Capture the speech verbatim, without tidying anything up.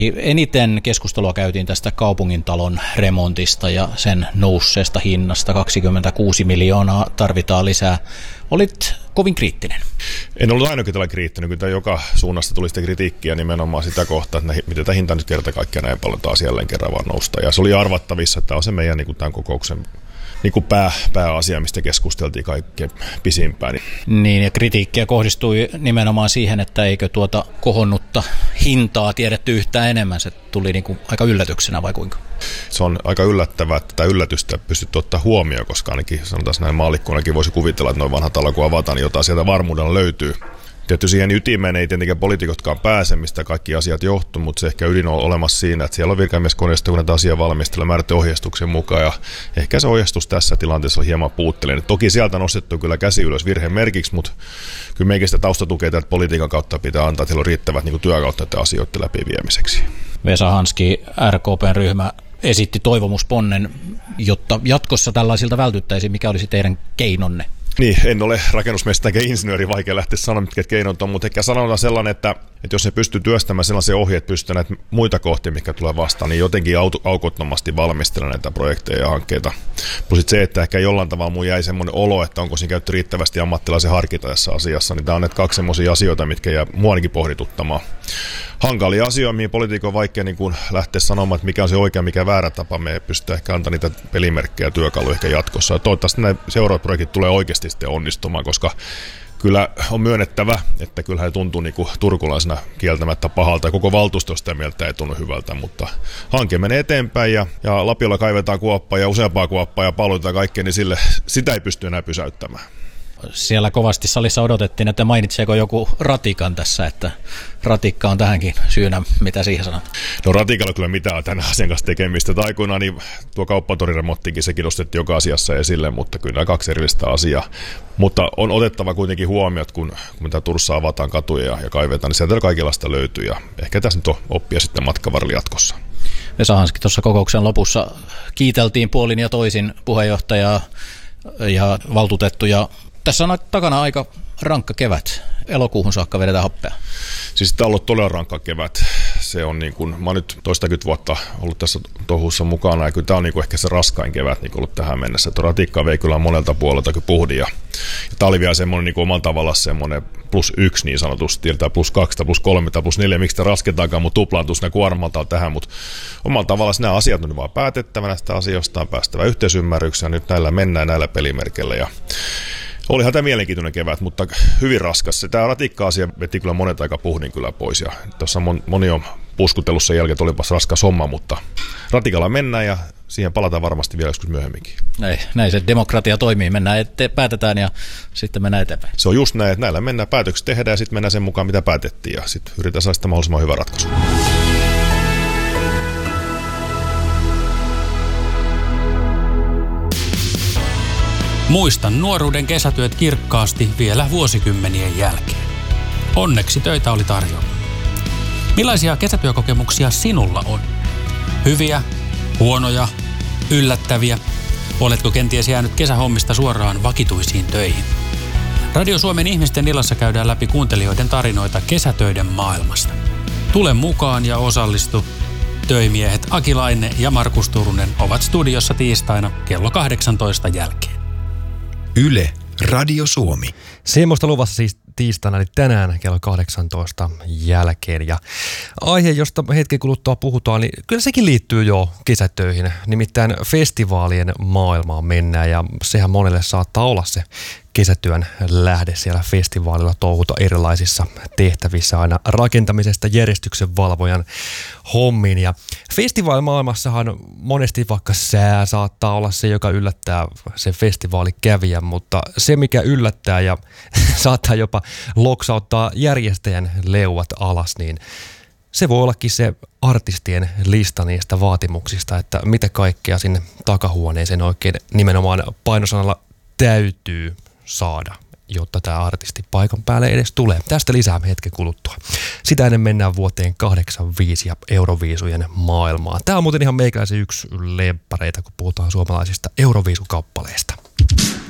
Eniten keskustelua käytiin tästä kaupungintalon remontista ja sen nousseesta hinnasta. kaksikymmentäkuusi miljoonaa tarvitaan lisää. Olit kovin kriittinen. En ollut ainoa tällä kriittinen, kun joka suunnasta tuli sitä kritiikkiä nimenomaan sitä kohtaa, että miten tämä hinta nyt kerta kaikkiaan näin paljon taas jälleen kerran vaan nousta. Ja se oli arvattavissa, että tämä on se meidän niin kuin tämän kokouksen niin kuin pää, pääasia, mistä keskusteltiin kaikkein pisimpään. Niin, ja kritiikkiä kohdistui nimenomaan siihen, että eikö tuota kohonnutta hintaa tiedetty yhtään enemmän. Se tuli niin kuin aika yllätyksenä vai kuinka? Se on aika yllättävää, että tätä yllätystä pystyt ottaa huomioon, koska ainakin sanotaan näin maallikkonakin voisi kuvitella, että noin vanhat alla kun avataan, niin jotain sieltä varmuudella löytyy. Tietysti siihen ytimeen ei tietenkään poliitikotkaan pääse, mistä kaikki asiat johtuu, mutta se ehkä ydin on olemassa siinä, että siellä on virkamieskoneisto, kun näitä asiaa valmistella määrätty ohjeistuksen mukaan, ja ehkä se ohjeistus tässä tilanteessa on hieman puutteellinen. Toki sieltä on nostettu kyllä käsi ylös virheen merkiksi, mutta kyllä meikin sitä taustatukea täältä politiikan kautta pitää antaa, että heillä on riittävät niin kuin työkautta tätä asioiden läpiviemiseksi. Vesa Hanski, R K P:n ryhmä, esitti toivomusponnen, jotta jatkossa tällaisilta vältyttäisiin. Mikä olisi teidän keinonne? Niin, en ole rakennusmestari eikä insinööri, vaikea lähteä sanomaan, mitkä keinot on, mutta ehkä sanotaan sellainen, että, että jos ne pystyy työstämään sellaisia ohjeet, pystyy näitä muita kohtia, mitkä tulee vastaan, niin jotenkin aukottomasti valmistella näitä projekteja ja hankkeita. Plus se, että ehkä jollain tavalla mun jäi semmoinen olo, että onko siinä käytetty riittävästi ammattilaisen harkita tässä asiassa, niin tämä on näitä kaksi semmoisia asioita, mitkä jää mua ainakin pohdituttamaan. Hankalia asioita, mihin politiikka on vaikea niin kuin lähteä sanomaan, että mikä on se oikea, mikä väärä tapa. Me pystytään ehkä antaa niitä pelimerkkejä ja työkaluja ehkä jatkossa. Ja toivottavasti nämä seuraavat projektit tulee oikeasti sitten onnistumaan, koska kyllä on myönnettävä, että kyllä he tuntuu niin kuin turkulaisena kieltämättä pahalta. Ja koko valtuustosta mieltä ei tunnu hyvältä, mutta hanke menee eteenpäin ja, ja Lapiolla kaivetaan kuoppaa ja useampaa kuoppaa ja palautetaan kaikkea, niin sille, sitä ei pysty enää pysäyttämään. Siellä kovasti salissa odotettiin, että mainitseeko joku ratikan tässä, että ratikka on tähänkin syynä. Mitä siihen sanot? No ratikalla kyllä mitään tämän asian kanssa tekemistä. Aikoinaan niin tuo kauppatoriremonttikin sekin nostettiin joka asiassa esille, mutta kyllä kaksi erillistä asiaa. Mutta on otettava kuitenkin huomioon, kun, kun mitä Turussa avataan katuja ja, ja kaivetaan, niin sieltä kaikenlaista löytyy. Ja ehkä tässä nyt on oppia sitten matkan varrella jatkossa. Vesa Hanski, tuossa kokouksen lopussa kiiteltiin puolin ja toisin puheenjohtajaa ja valtuutettuja. Tässä on takana aika rankka kevät. Elokuuhun saakka vedetään happea. Siis tämä on ollut todella rankka kevät. Se on niin kuin, mä oon nyt toistakymmentä vuotta ollut tässä touhussa mukana, ja kyllä tämä on niin kuin ehkä se raskain kevät niin kuin ollut tähän mennessä. Tuo ratikka vei kyllä monelta puolelta kyllä puhdin, ja, ja tämä oli vielä semmoinen niin kuin omalla tavallaan semmoinen plus yksi niin sanotusti, tai plus kaksi, tai plus kolme, tai plus neljä, miksi sitä rasketaankaan, mutta tuplaantuu sinne kuormaltaan tähän, mutta omalla tavallaan nämä asiat on vaan päätettävä näistä asioista, on päästävä yhteisymmärrykseen, ja nyt näillä mennään näillä pelimerkeillä, ja olihan tämä mielenkiintoinen kevät, mutta hyvin raskas. Tämä ratikka-asia veti kyllä monet aika puhdin kyllä pois. Ja tuossa moni on puskutellut sen jälkeen, että olipas raskas homma, mutta ratikalla mennään ja siihen palataan varmasti vielä joskus myöhemminkin. Näin, näin se demokratia toimii. Mennään ette, päätetään ja sitten mennään eteenpäin. Se on just näin, että näillä mennään, päätökset tehdään ja sitten mennään sen mukaan, mitä päätettiin. Ja sitten yritetään saada sitä mahdollisimman hyvä ratkaisu. Muistan nuoruuden kesätyöt kirkkaasti vielä vuosikymmenien jälkeen. Onneksi töitä oli tarjolla. Millaisia kesätyökokemuksia sinulla on? Hyviä, huonoja, yllättäviä? Oletko kenties jäänyt kesähommista suoraan vakituisiin töihin? Radio Suomen ihmisten illassa käydään läpi kuuntelijoiden tarinoita kesätöiden maailmasta. Tule mukaan ja osallistu. Töimiehet Aki Laine ja Markus Turunen ovat studiossa tiistaina kello kahdeksantoista jälkeen. Yle, Radio Suomi. Semmoista luvassa siis tiistaina, eli tänään kello kahdeksantoista jälkeen. Ja aihe, josta hetken kuluttua puhutaan, niin kyllä sekin liittyy jo kesätöihin. Nimittäin festivaalien maailmaan mennään, ja sehän monelle saattaa olla se kesätyön lähde siellä festivaalilla touhuta erilaisissa tehtävissä aina rakentamisesta järjestyksen valvojan hommiin. Ja festivaalimaailmassahan monesti vaikka sää saattaa olla se, joka yllättää sen festivaalikävijän, mutta se mikä yllättää ja saattaa jopa loksauttaa järjestäjän leuat alas, niin se voi ollakin se artistien lista niistä vaatimuksista, että mitä kaikkea sinne takahuoneeseen oikein nimenomaan painosanalla täytyy saada, jotta tämä artisti paikan päälle edes tulee. Tästä lisää hetken kuluttua. Sitä ennen mennään vuoteen kahdeksankymmentäviisi ja Euroviisujen maailmaan. Tämä on muuten ihan meikäläisen yksi lemppareita, kun puhutaan suomalaisista Euroviisukappaleista.